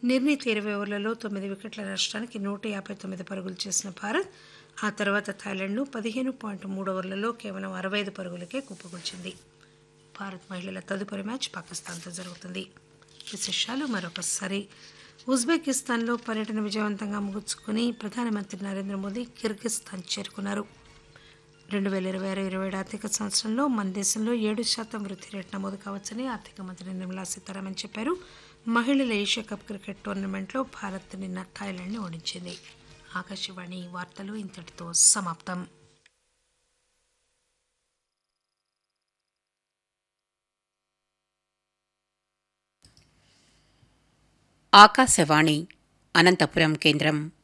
నిర్ణీత 20 ఓవర్లలో 9 వికెట్ల నష్టానికి 159 పరుగులు చేసిన భారత్ ఆ తర్వాత థాయిలాండ్ను 15.3 ఓవర్లలో కేవలం 65 పరుగులకే కుప్పకూల్చింది. భారత్ మహిళల తదుపరి మ్యాచ్ పాకిస్తాన్తో జరుగుతుంది. విశేషాలు మరొకసారి. ఉజ్బెకిస్తాన్లో పర్యటన విజయవంతంగా ముగించుకుని ప్రధానమంత్రి నరేంద్ర మోదీ కిర్గిస్థాన్ చేరుకున్నారు. 2026-27 ఆర్థిక సంవత్సరంలో మన దేశంలో 7% వృద్ధి రేటు నమోదు కావచ్చని ఆర్థిక మంత్రి నిర్మలా సీతారామన్ చెప్పారు. మహిళల ఏషియా కప్ క్రికెట్ టోర్నమెంట్లో భారత్ నిన్న థాయిలాండ్ని ఓడించింది. ఆకాశవాణి వార్తలు ఇంతటితో సమాప్తం. ఆకాశవాణి అనంతపురం కేంద్రం.